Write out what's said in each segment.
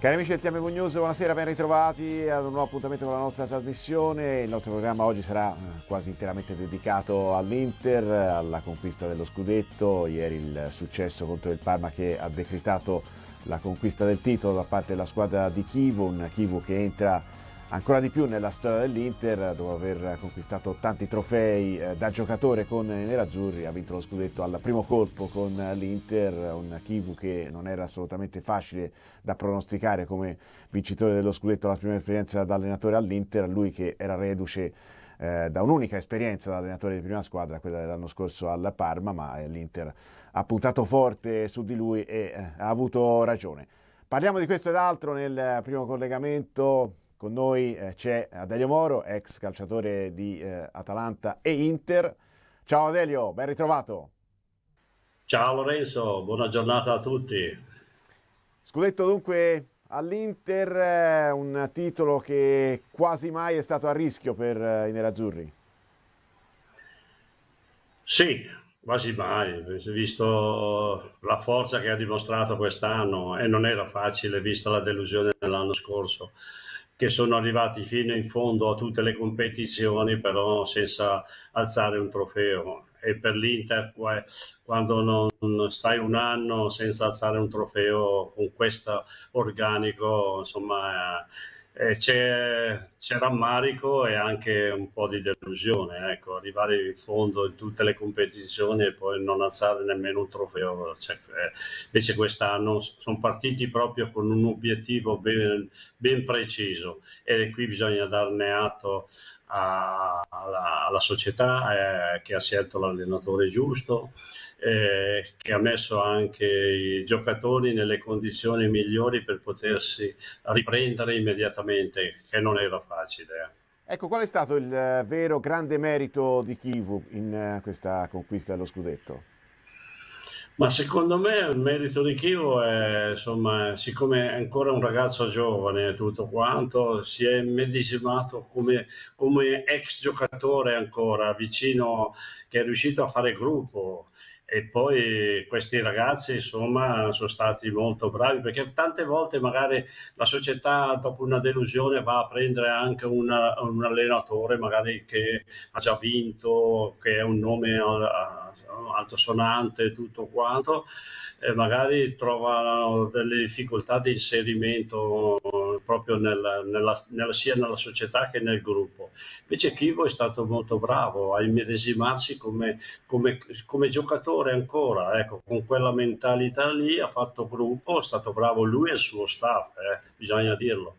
Cari amici del TMV News, buonasera, ben ritrovati ad un nuovo appuntamento con la nostra trasmissione. Il nostro programma oggi sarà quasi interamente dedicato all'Inter, alla conquista dello scudetto. Ieri il successo contro il Parma che ha decretato la conquista del titolo da parte della squadra di Chivu, un Chivu che entra ancora di più nella storia dell'Inter dopo aver conquistato tanti trofei da giocatore con i nerazzurri. Ha vinto lo scudetto al primo colpo con l'Inter, un Chivu che non era assolutamente facile da pronosticare come vincitore dello scudetto alla prima esperienza da allenatore all'Inter, lui che era reduce da un'unica esperienza da allenatore di prima squadra, quella dell'anno scorso al Parma, ma l'Inter ha puntato forte su di lui e ha avuto ragione. Parliamo di questo ed altro nel primo collegamento. Con noi c'è Adelio Moro, ex calciatore di Atalanta e Inter. Ciao Adelio, ben ritrovato. Ciao Lorenzo, buona giornata a tutti. Scudetto dunque all'Inter, un titolo che quasi mai è stato a rischio per i nerazzurri. Sì, quasi mai, visto la forza che ha dimostrato quest'anno, e non era facile vista la delusione dell'anno scorso, che sono arrivati fino in fondo a tutte le competizioni però senza alzare un trofeo. E per l'Inter quando non stai un anno senza alzare un trofeo con questo organico, insomma, c'è rammarico e anche un po' di delusione, ecco, arrivare in fondo in tutte le competizioni e poi non alzare nemmeno un trofeo. Invece quest'anno sono partiti proprio con un obiettivo ben preciso, e qui bisogna darne atto alla società che ha scelto l'allenatore giusto, che ha messo anche i giocatori nelle condizioni migliori per potersi riprendere immediatamente, che non era facile. Ecco, qual è stato il vero grande merito di Chivu in questa conquista dello scudetto? Ma secondo me il merito di Chievo è, insomma, siccome è ancora un ragazzo giovane e tutto quanto, si è medesimato come ex giocatore ancora vicino, che è riuscito a fare gruppo. E poi questi ragazzi, insomma, sono stati molto bravi, perché tante volte magari la società dopo una delusione va a prendere anche un allenatore magari che ha già vinto, che è un nome altosonante e tutto quanto, e magari trovano delle difficoltà di inserimento proprio sia nella società che nel gruppo. Invece Chivo è stato molto bravo a immedesimarsi come giocatore ancora, ecco, con quella mentalità lì ha fatto gruppo, è stato bravo lui e il suo staff, bisogna dirlo.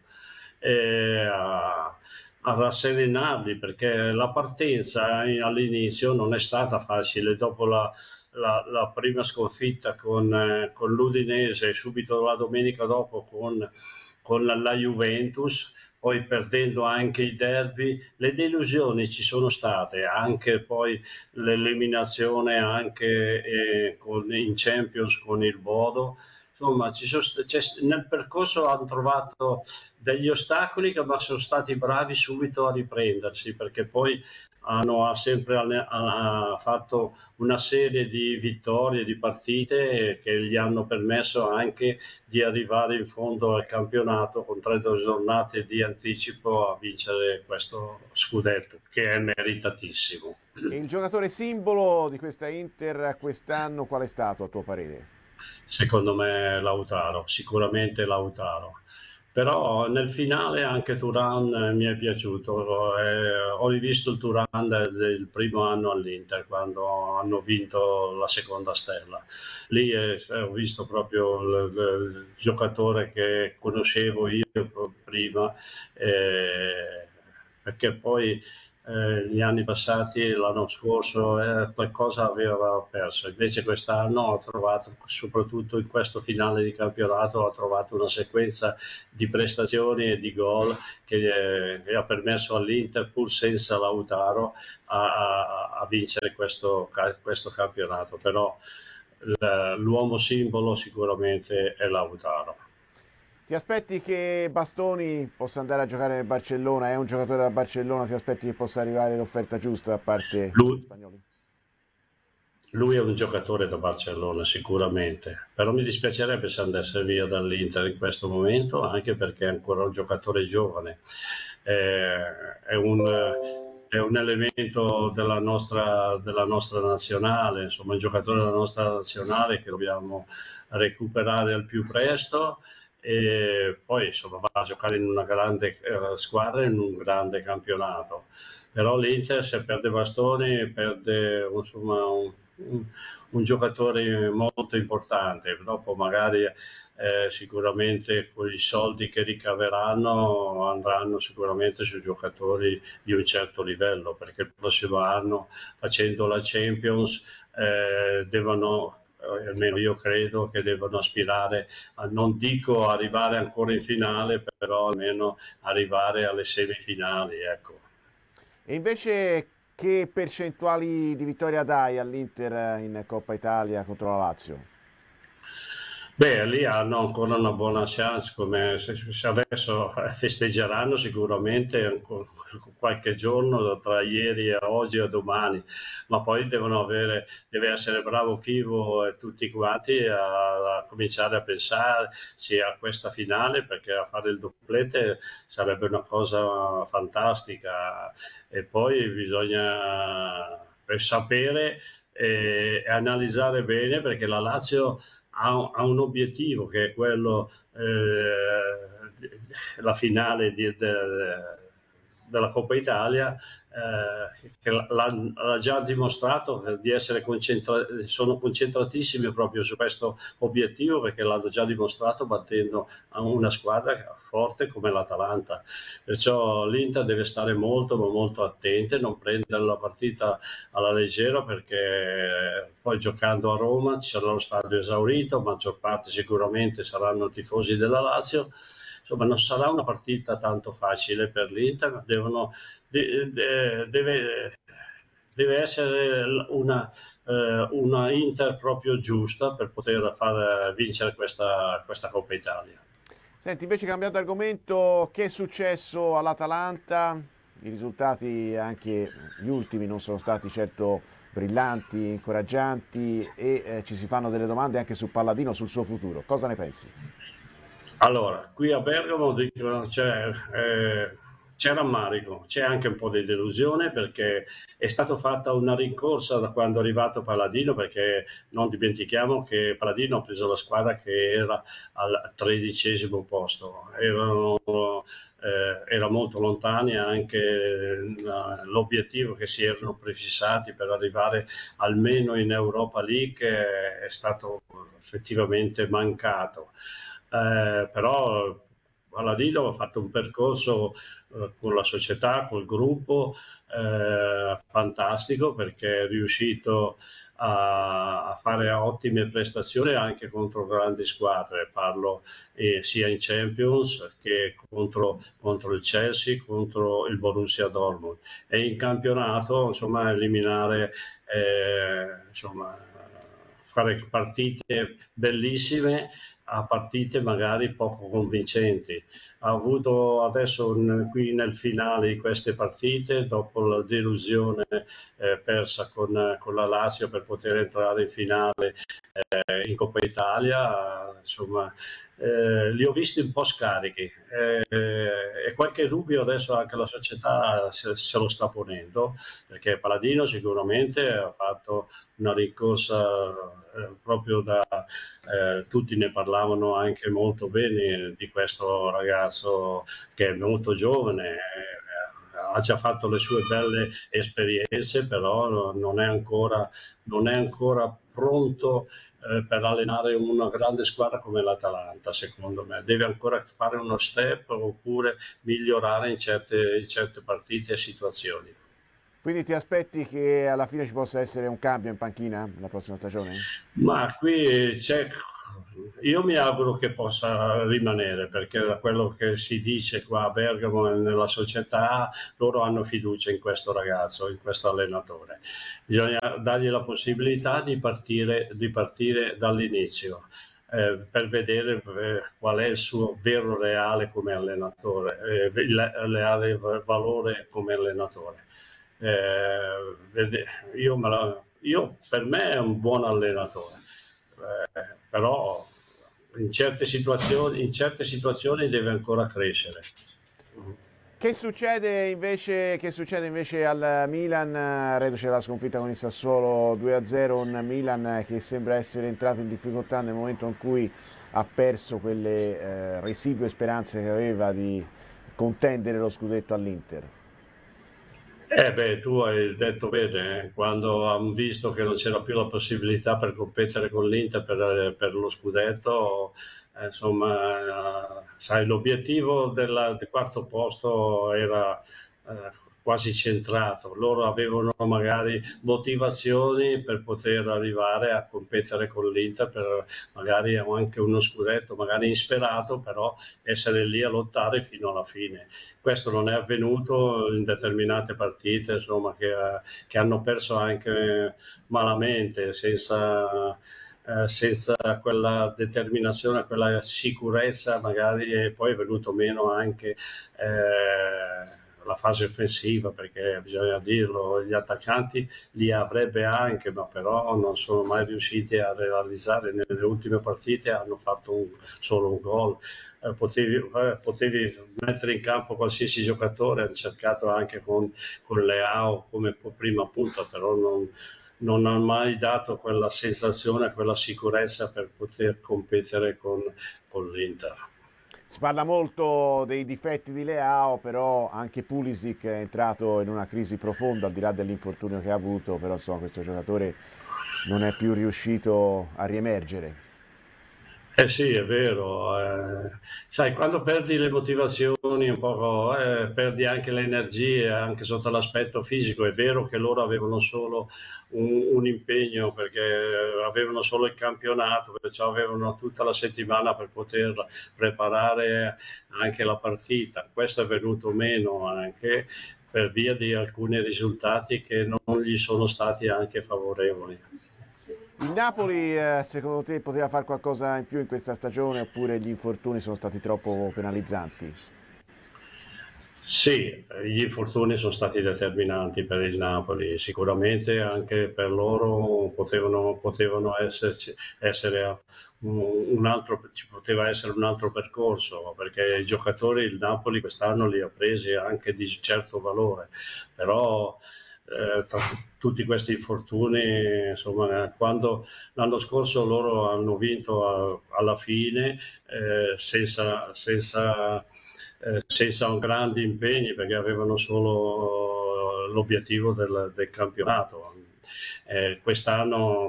A rasserenarli, perché la partenza all'inizio non è stata facile. Dopo la prima sconfitta con l'Udinese, subito la domenica dopo con la Juventus, poi perdendo anche i derby, le delusioni ci sono state, anche poi l'eliminazione anche in Champions con il Bodo. Insomma, nel percorso hanno trovato degli ostacoli, ma sono stati bravi subito a riprendersi, perché poi hanno sempre fatto una serie di vittorie, di partite che gli hanno permesso anche di arrivare in fondo al campionato con 32 giornate di anticipo a vincere questo scudetto, che è meritatissimo. E il giocatore simbolo di questa Inter quest'anno qual è stato a tuo parere? Secondo me Lautaro, sicuramente Lautaro. Però nel finale anche Thuram mi è piaciuto. Ho rivisto il Thuram del primo anno all'Inter, quando hanno vinto la seconda stella. Lì ho visto proprio il giocatore che conoscevo io prima, perché poi gli anni passati, l'anno scorso, qualcosa aveva perso. Invece quest'anno ho trovato, soprattutto in questo finale di campionato, ho trovato una sequenza di prestazioni e di gol che ha permesso all'Inter, pur senza Lautaro, a vincere questo campionato. Però l'uomo simbolo sicuramente è Lautaro. Ti aspetti che Bastoni possa andare a giocare nel Barcellona? È un giocatore da Barcellona, ti aspetti che possa arrivare l'offerta giusta da parte degli Lui, spagnoli? lui è un giocatore da Barcellona sicuramente, però mi dispiacerebbe se andasse via dall'Inter in questo momento, anche perché è ancora un giocatore giovane. È è un elemento della nostra nazionale, insomma, un giocatore della nostra nazionale che dobbiamo recuperare al più presto e poi insomma, va a giocare in una grande squadra in un grande campionato. Però l'Inter se perde Bastoni perde insomma, un giocatore molto importante. Dopo magari sicuramente con i soldi che ricaveranno andranno sicuramente su giocatori di un certo livello, perché il prossimo anno facendo la Champions devono almeno io credo che devono aspirare a, non dico arrivare ancora in finale, però almeno arrivare alle semifinali, ecco. E invece che percentuali di vittoria dai all'Inter in Coppa Italia contro la Lazio? Beh, lì hanno ancora una buona chance, come se adesso festeggeranno sicuramente qualche giorno tra ieri e oggi e domani, ma poi deve essere bravo Chivo e tutti quanti a cominciare a pensare sia a questa finale, perché a fare il doppelete sarebbe una cosa fantastica e poi bisogna sapere e analizzare bene perché la Lazio ha un obiettivo che è quello, la finale della Coppa Italia, che l'ha già dimostrato di essere sono concentratissimi proprio su questo obiettivo perché l'hanno già dimostrato battendo una squadra forte come l'Atalanta. Perciò l'Inter deve stare molto ma molto attenta, non prendere la partita alla leggera perché poi giocando a Roma ci sarà lo stadio esaurito, maggior parte sicuramente saranno tifosi della Lazio. Insomma, non sarà una partita tanto facile per l'Inter, deve, deve essere una Inter proprio giusta per poter far vincere questa Coppa Italia. Senti, invece cambiando argomento, che è successo all'Atalanta? I risultati, anche gli ultimi, non sono stati certo brillanti, incoraggianti e ci si fanno delle domande anche su Palladino, sul suo futuro. Cosa ne pensi? Allora, qui a Bergamo dicono c'è rammarico, c'è anche un po' di delusione perché è stata fatta una rincorsa da quando è arrivato Palladino, perché non dimentichiamo che Palladino ha preso la squadra che era al 13° posto, era molto lontani anche l'obiettivo che si erano prefissati per arrivare almeno in Europa League è stato effettivamente mancato. Però Palladino ha fatto un percorso con la società, col gruppo, fantastico perché è riuscito a fare ottime prestazioni anche contro grandi squadre, parlo sia in Champions che contro il Chelsea, contro il Borussia Dortmund e in campionato insomma eliminare insomma, fare partite bellissime a partite magari poco convincenti. Ha avuto adesso qui nel finale di queste partite, dopo la delusione persa con la Lazio per poter entrare in finale in Coppa Italia, insomma, li ho visti un po' scarichi e qualche dubbio adesso anche la società se lo sta ponendo, perché Palladino sicuramente ha fatto una rincorsa proprio da tutti ne parlavano anche molto bene di questo ragazzo che è molto giovane, ha già fatto le sue belle esperienze, però non è ancora pronto per allenare una grande squadra come l'Atalanta, secondo me. Deve ancora fare uno step oppure migliorare in certe partite e situazioni. Quindi ti aspetti che alla fine ci possa essere un cambio in panchina la prossima stagione? Ma qui io mi auguro che possa rimanere perché da quello che si dice qua a Bergamo e nella società loro hanno fiducia in questo ragazzo, in questo allenatore. Bisogna dargli la possibilità di partire dall'inizio. Per vedere qual è il suo vero reale come allenatore, il reale valore come allenatore. per me è un buon allenatore, però in certe situazioni deve ancora crescere. Che succede invece al Milan, reduce la sconfitta con il Sassuolo 2-0, un Milan che sembra essere entrato in difficoltà nel momento in cui ha perso quelle residue speranze che aveva di contendere lo scudetto all'Inter? Tu hai detto bene, quando hanno visto che non c'era più la possibilità per competere con l'Inter per lo scudetto, insomma, sai, l'obiettivo del quarto posto era quasi centrato. Loro avevano magari motivazioni per poter arrivare a competere con l'Inter per magari anche uno scudetto, magari insperato, però essere lì a lottare fino alla fine. Questo non è avvenuto in determinate partite, insomma, che hanno perso anche malamente, senza quella determinazione, quella sicurezza, magari, e poi è venuto meno anche la fase offensiva, perché bisogna dirlo, gli attaccanti li avrebbe anche, ma però non sono mai riusciti a realizzare. Nelle ultime partite hanno fatto solo un gol. Potevi mettere in campo qualsiasi giocatore, hanno cercato anche con Leao come prima punta, però non ha mai dato quella sensazione, quella sicurezza per poter competere con l'Inter. Si parla molto dei difetti di Leao, però anche Pulisic è entrato in una crisi profonda al di là dell'infortunio che ha avuto, però insomma questo giocatore non è più riuscito a riemergere. Eh sì, è vero. Sai, quando perdi le motivazioni un po', perdi anche le energie, anche sotto l'aspetto fisico. È vero che loro avevano solo un impegno, perché avevano solo il campionato, perciò avevano tutta la settimana per poter preparare anche la partita. Questo è venuto meno anche per via di alcuni risultati che non gli sono stati anche favorevoli. Il Napoli, secondo te, poteva fare qualcosa in più in questa stagione oppure gli infortuni sono stati troppo penalizzanti? Sì, gli infortuni sono stati determinanti per il Napoli, sicuramente anche per loro potevano essere ci poteva essere un altro percorso, perché i giocatori il Napoli quest'anno li ha presi anche di certo valore, però tra tutti questi infortuni, insomma, quando l'anno scorso loro hanno vinto alla fine senza grandi impegni, perché avevano solo l'obiettivo del campionato. Quest'anno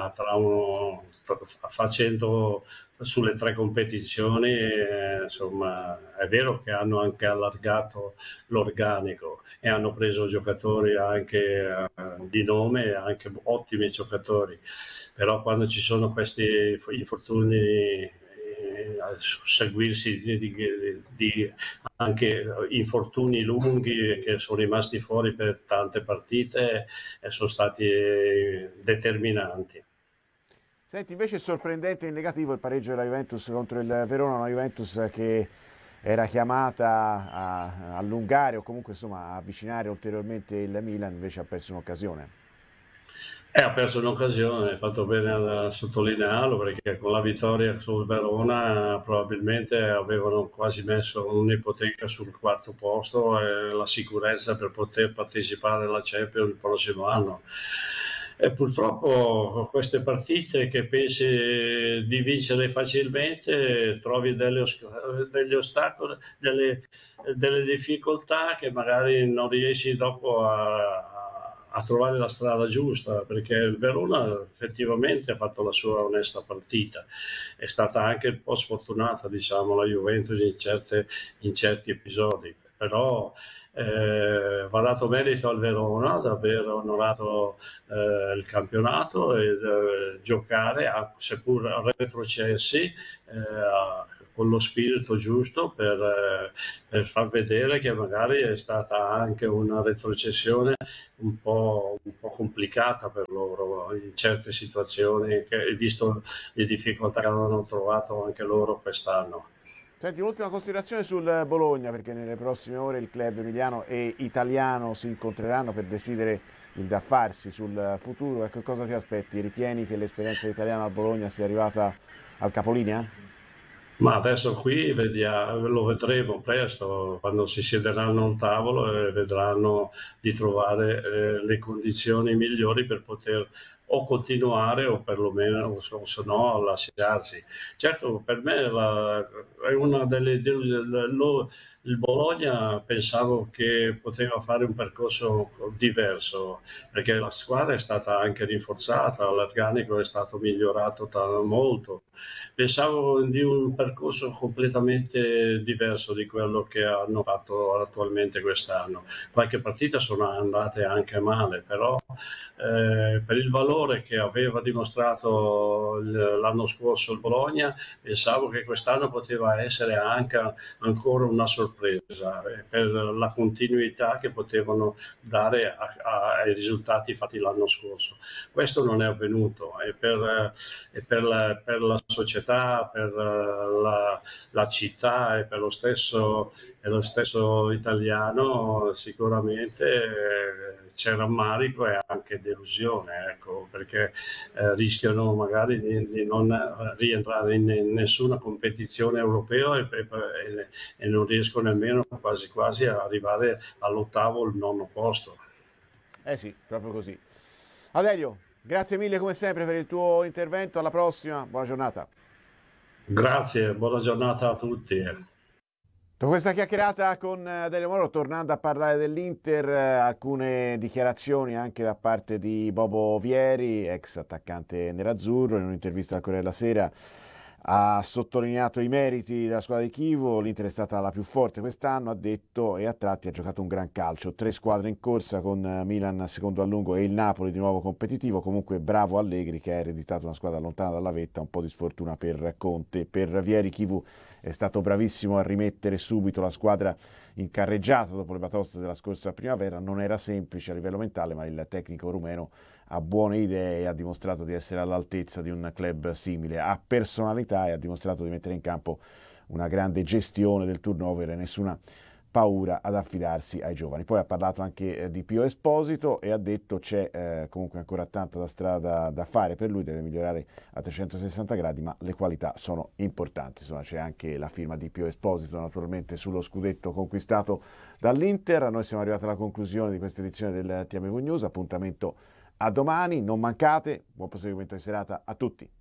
facendo sulle 3 competizioni, insomma, è vero che hanno anche allargato l'organico e hanno preso giocatori anche di nome e anche ottimi giocatori, però quando ci sono questi infortuni susseguirsi di anche infortuni lunghi che sono rimasti fuori per tante partite e sono stati determinanti. Senti, invece è sorprendente in negativo il pareggio della Juventus contro il Verona, una Juventus che era chiamata a allungare o comunque insomma a avvicinare ulteriormente il Milan, invece ha perso un'occasione. Ha perso un'occasione, hai fatto bene a sottolinearlo, perché con la vittoria sul Verona probabilmente avevano quasi messo un'ipoteca sul quarto posto e la sicurezza per poter partecipare alla Champions il prossimo anno. E purtroppo queste partite che pensi di vincere facilmente trovi degli ostacoli, delle difficoltà che magari non riesci dopo a trovare la strada giusta, perché il Verona effettivamente ha fatto la sua onesta partita, è stata anche un po' sfortunata, diciamo, la Juventus in certi episodi, però va dato merito al Verona di aver onorato il campionato e giocare, seppur retrocessi, con lo spirito giusto per far vedere che magari è stata anche una retrocessione un po' complicata per loro in certe situazioni, visto le difficoltà che hanno trovato anche loro quest'anno. Senti, un'ultima considerazione sul Bologna, perché nelle prossime ore il club emiliano e italiano si incontreranno per decidere il da farsi sul futuro. Ecco, cosa ti aspetti? Ritieni che l'esperienza italiana al Bologna sia arrivata al capolinea? Ma adesso qui lo vedremo presto, quando si siederanno al tavolo e vedranno di trovare le condizioni migliori per poter o continuare o perlomeno, o se no, lasciarsi. Certo, per me è una delle delusioni. Il Bologna pensavo che poteva fare un percorso diverso, perché la squadra è stata anche rinforzata, l'organico è stato migliorato molto. Pensavo di un percorso completamente diverso di quello che hanno fatto attualmente quest'anno. Qualche partita sono andate anche male, però per il valore che aveva dimostrato l'anno scorso il Bologna, pensavo che quest'anno poteva essere anche ancora una sorpresa per la continuità che potevano dare ai risultati fatti l'anno scorso. Questo non è avvenuto e per la società, per la città e per lo stesso italiano sicuramente c'è rammarico e anche delusione, ecco, perché rischiano magari di non rientrare in nessuna competizione europea e non riescono nemmeno quasi quasi a arrivare all'8º o il 9º posto. Eh sì, proprio così. Adelio, grazie mille come sempre per il tuo intervento, alla prossima, buona giornata. Grazie, buona giornata a tutti. Dopo questa chiacchierata con Adelio Moro, tornando a parlare dell'Inter, alcune dichiarazioni anche da parte di Bobo Vieri, ex attaccante nerazzurro, in un'intervista al Corriere della Sera ha sottolineato i meriti della squadra di Chievo. L'Inter è stata la più forte quest'anno, ha detto, e a tratti ha giocato un gran calcio. 3 squadre in corsa con Milan secondo a lungo e il Napoli di nuovo competitivo. Comunque bravo Allegri che ha ereditato una squadra lontana dalla vetta, un po' di sfortuna per Conte. Per Vieri Chievo è stato bravissimo a rimettere subito la squadra in carreggiata dopo le batoste della scorsa primavera. Non era semplice a livello mentale, ma il tecnico rumeno ha buone idee e ha dimostrato di essere all'altezza di un club simile, ha personalità e ha dimostrato di mettere in campo una grande gestione del turnover e nessuna paura ad affidarsi ai giovani. Poi ha parlato anche di Pio Esposito e ha detto c'è comunque ancora tanta strada da fare per lui, deve migliorare a 360 gradi, ma le qualità sono importanti. Insomma, c'è anche la firma di Pio Esposito naturalmente sullo scudetto conquistato dall'Inter. Noi siamo arrivati alla conclusione di questa edizione del TMV News, appuntamento a domani, non mancate, buon proseguimento di serata a tutti.